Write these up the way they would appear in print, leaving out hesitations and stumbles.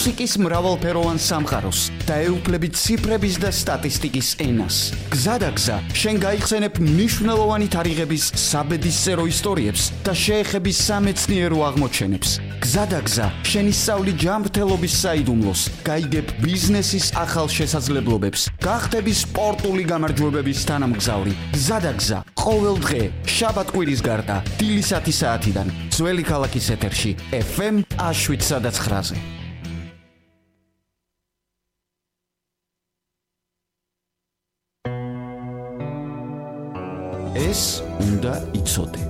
მუსიკის მრავალფეროვან სამყაროს, დაეუფლებით ციფრების და სტატისტიკის ენას. გზადაგზა, შენ გაიხსენებ მნიშვნელოვანი თარიღების საბედისწერო ისტორიებს და შეეხები სამეცნიერო აღმოჩენებს. გზადაგზა, შენ ისწავლი ჯანმრთელობის საიდუმლოს, გაიგებ ბიზნესის ახალ შესაძლებლობებს, გახდები სპორტული გამარჯვებების თანამგზავრი. გზადაგზა, ყოველ დღე, შაბათ-კვირის გარდა, დილის 10 საათიდან, ძველი ქალაქის ეთერში, FM 107.9-ზე. ეს უნდა იცოდე.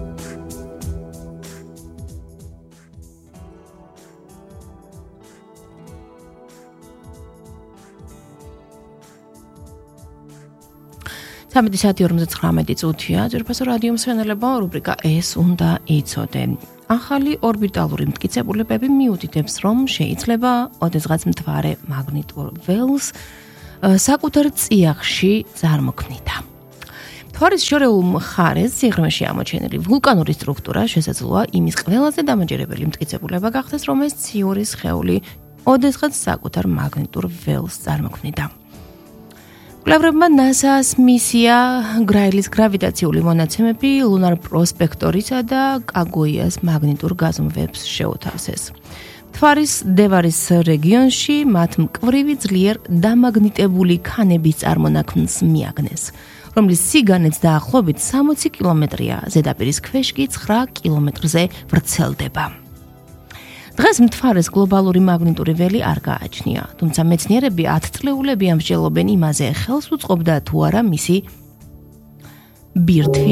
სამედი საათი 59 წუთია, ძვირფასო რადიო მსმენელებო, რუბრიკა ეს უნდა იცოდე. ახალი ორბიტალური მტკიცებულებები მიუთითებს, რომ შეიძლება ოდესღაც მთვარე მაგნიტურ ველს საკუთარ წიაღში წარმოქმნიდა. მთვარის შორეულ მხარეს სიღრმეში ამოჩენილი ვულკანური სტრუქტურა შესაძლოა იმის ყველაზე დამაჯერებელი მტკიცებულება გახდეს, რომ ეს ციური სხეული ოდესღაც საკუთარ მაგნიტურ ველს წარმოქმნიდა. კვლევრებმა NASA-ს მისია გრაილის გრავიტაციული მონაცემები ლუნარ პროსპექტორისა და კაგოიას მაგნიტურ გაზომვებს შეუთავსეს. მთვარის დევარის რეგიონში მათ მკვრივი ძლიერ დამაგნიტებული ქანების წარმონაქმნს მიაგნეს, რომლის სიგანეც დაახლოებით 60 კილომეტრია, ზედაპირის ქვეშ კი 9 კილომეტრზე ვრცელდება. დღეს მთვარეს გლობალური მაგნიტური ველი არ გააჩნია, თუმცა მეცნიერები 10 წლეულები ამსჯელობენ იმაზე, ხელს უწყობდა თუ არა მისი ბირთვი.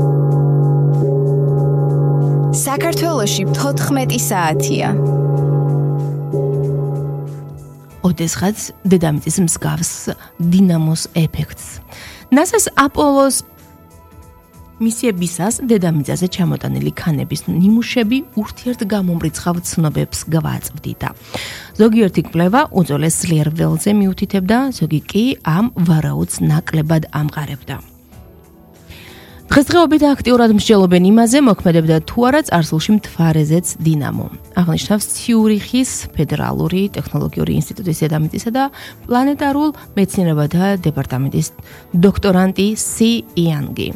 საქართველოში 14 საათია. ოდესღაც დედამიწის მსგავს დინამოს ეფექტს. NASA-ს აპოლოს მისიებისას დედამიწაზე ჩამოტანილი ქანების ნიმუშები ურთიერთგამომრიცხავ ცნობებს გვაწვდიდა. ზოგიერთი კვლევა უძველეს ძლიერ ველზე მიუთითებდა, ზოგი კი ამ ვარაუდს ნაკლებად ამყარებდა. დღესდღეობით აქტიურად მსჯელობენ იმაზე, მოქმედებდა თუ არა წარსულში მთვარეზეც დინამო. აღნიშნავს ციურიხის ფედერალური ტექნოლოგიური ინსტიტუტის დედამიწისა და პლანეტარულ მეცნიერებათა დეპარტამენტის დოქტორანტი სი იანგი.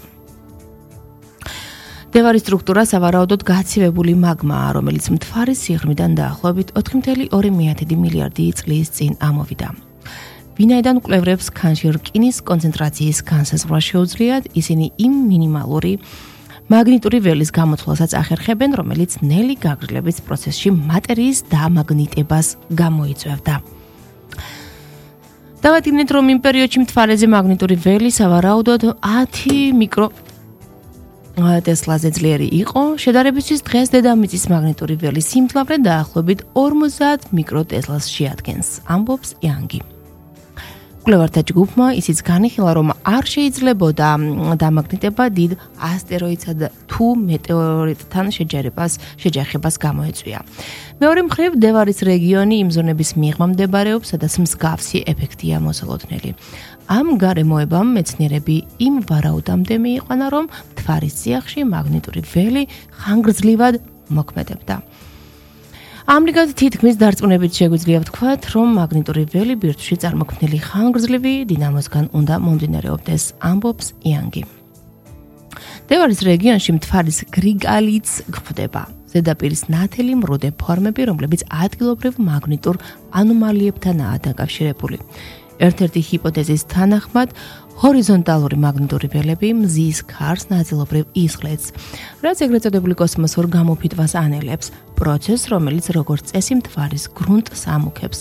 დევარის სტრუქტურა სავარაუდოდ გაცივებული მაგმაა, რომელიც მთვარის სიღრმიდან დაახლოებით 4.2 მილიარდი წლის წინ ამოვიდა. ვინაიდან კვლევრებს ქანში რკინის კონცენტრაციის განსაზღვრა შეუძლიათ, ისინი იმ მინიმალური მაგნიტური ველის გამოთვლასაც ახერხებენ, რომელიც ნელი გაგრძელების პროცესში მატერიის დამაგნიტებას გამოიწვევდა. დავადგინეთ, რომ იმ პერიოდში მთვარეზე მაგნიტური ველი სავარაუდოდ 10 მიკრო ტესლაზე ძლიერი იყო, შედარებისთვის დღეს დედამიწის მაგნიტური ველის სიმძლავრე დაახლოებით 50 მიკროტესლას შეადგენს, ამბობს იანგი. კვლევართა ჯგუფმა ისიც განიხილა, რომ არ შეიძლებოდა დამაგნიტება დიდ ასტეროიდსა თუ მეტეორიტთან შეჯახებას გამოეწვია. მეორე მხრივ, დევარის რეგიონი იმ ზონების მიღმა მდებარეობს, სადაც მსგავსი ეფექტია მოსალოდნელი. ამ გარემოებამ მეცნიერები იმ ვარაუდამდე მიიყვანა, რომ მთვარის წიაღში მაგნიტური ველი ხანგრძლივად მოქმედებდა. ამრიგად თითქმის დარწმუნებით შეგვიძლია ვთქვათ, რომ მაგნიტური ველი ბირთვში წარმოქმნილი ხანგრძლივი დინამოსგან უნდა მომდინარეობდეს, ამბობს იანგი. დევარის რეგიონში მთვარის გრიგალიც გვხვდება. ზედაპირის ნათელი მრუდე ფორმები, რომლებიც ადგილობრივ მაგნიტურ ანომალიებთანაა დაკავშირებული. ერთ-ერთი ჰიპოთეზის თანახმად, ჰორიზონტალური მაგნიტური ველები მზის ქარს ნაწილობრივ ისხლებს, რაც ეგრეთ წოდებული კოსმოსურ გამოფიტვას ანელებს, პროცესს, რომელიც როგორც წესი მთვარის გრუნტს ამუქებს.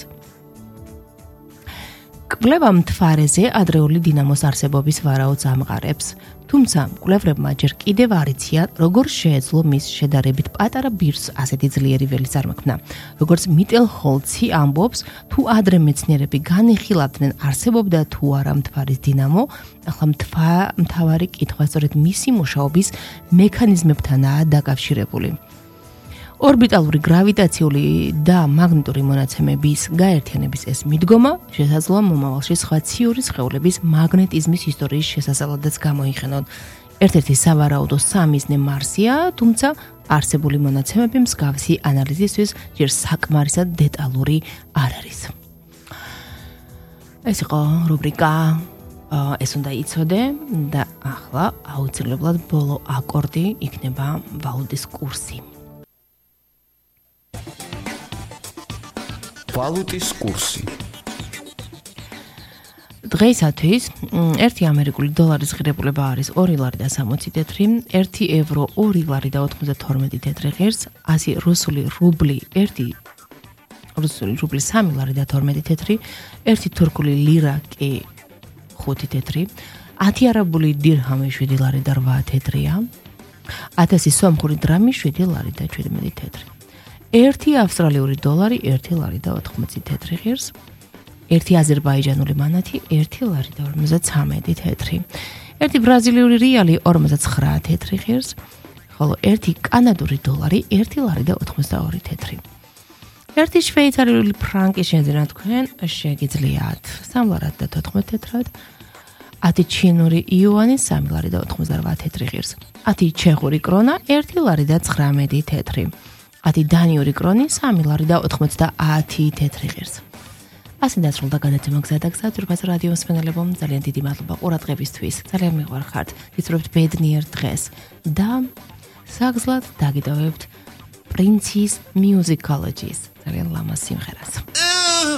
კვლევა მთვარეზე ადრეული დინამოს არსებობის ვარაუდს ამყარებს, თუმცა კვლევრებმა ჯერ კიდევ არ იციან, როგორ შეეძლო მის შედარებით პატარა ბირთვს ასეთი ძლიერი ველი წარმოქმნა. როგორც მიტელ ჰოლცი ამბობს, თუ ადრე მეცნიერები განიხილავდნენ, არსებობდა თუ არა მთვარის დინამო, ახლა მთავარი კითხვა სწორედ მისი მუშაობის მექანიზმებთანაა დაკავშირებული. ორბიტალური გრავიტაციული და მაგნიტური მონაცემების გაერთიანების ეს მიდგომა შესაძლოა მომავალში სხვა ციური სხეულების მაგნეტიზმის ისტორიის შესასწავლადაც გამოიყენონ. ერთ-ერთი სავარაუდო სამიზნე მარსია, თუმცა არსებული მონაცემები მსგავსი ანალიზისთვის ჯერ საკმარისად დეტალური არ არის. ეს იყო რუბრიკა ეს უნდა იცოდე და ახლა აუცილებლად ბოლო აკორდი იქნება ვალუტის კურსი. ვალუტის კურსი. დღეისათვის 1 ამერიკული დოლარის ღირებულება არის 2 ლარი და 60 თეთრი, 1 ევრო 2 ლარი და 92 თეთრი ღირს, 100 რუსული რუბლი 3 ლარი და 12 თეთრი, 1 თურქული ლირა კი 5 თეთრი, 10 არაბული დირჰამი 7 ლარი და 8 თეთრია, 1000 სომხური დრამი 7 ლარი და 17 თეთრი, 1 ავსტრალიური დოლარი 1 ლარი და 80 თეთრი ღირს, 1 აზერბაიჯანული მანათი 1 ლარი და 53 თეთრი, 1 ბრაზილიური რეალი 59 თეთრი ღირს, ხოლო 1 კანადური დოლარი 1 ლარი და 82 თეთრი. 1 შვეიცარიული ფრანკი შენზენა თქვენ შეგიძლიათ 3 ლარი და 14 თეთრად, 10 ჩინური იუანი 3 ლარი და 88 თეთრი ღირს, 10 ჩეხური კრონა 1 ლარი და 19 თეთრი, 10 დანიური კრონი 3 ლარი და 90 თეთრი ღირს. ასე დასრულდა გადაცემა გზადაგზა ძვირფას რადიო მსმენელებო, ძალიან დიდი მადლობა ყურადღებისთვის. ძალიან მიყვარხართ, ვიწრობთ ბედნიერ დღეს და საგზლად დაგიტოვებთ პრინცის Musicology-ს ძალიან ლამაზ სიმღერას.